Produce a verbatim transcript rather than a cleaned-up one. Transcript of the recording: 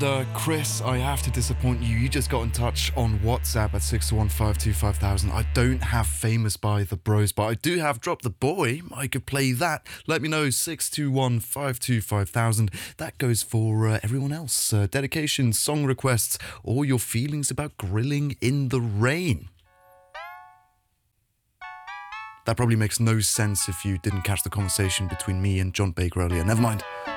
uh, Chris, I have to disappoint you. You just got in touch on WhatsApp at six one five two five thousand. I don't have Famous by the Bros, but I do have Drop the Boy. I could play that. Let me know, six two one five two five thousand. That goes for uh, everyone else. Uh, dedications, song requests, or your feelings about grilling in the rain. That probably makes no sense if you didn't catch the conversation between me and John Baker earlier. Never mind.